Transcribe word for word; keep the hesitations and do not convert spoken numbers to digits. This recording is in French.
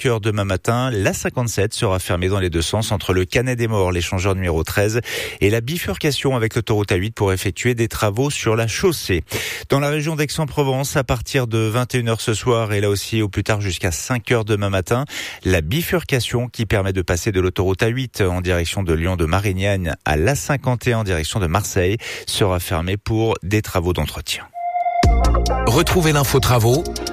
cinq heures demain matin, l'A cinquante-sept sera fermée dans les deux sens entre le Canet des Morts, l'échangeur numéro treize et la bifurcation avec l'autoroute A huit pour effectuer des travaux sur la chaussée. Dans la région d'Aix-en-Provence, à partir de vingt et une heures ce soir et là aussi au plus tard jusqu'à cinq heures demain matin, la bifurcation qui permet de passer de l'autoroute A huit en direction de Lyon de Marignane à l'A cinquante et un en direction de Marseille sera fermée pour des travaux d'entretien. Retrouvez l'info travaux